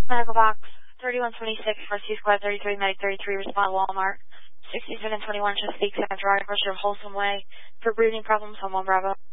Medical box 3126, Rescue Squad 33, Medic 33, respond Walmart. 6721 Chesapeake Center Drive, Wholesome Way. For breathing problems, on 1 Bravo.